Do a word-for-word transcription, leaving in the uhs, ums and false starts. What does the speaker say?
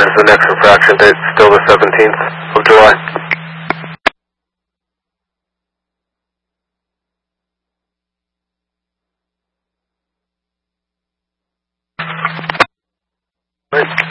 Is the next infraction date still the seventeenth of July? Right.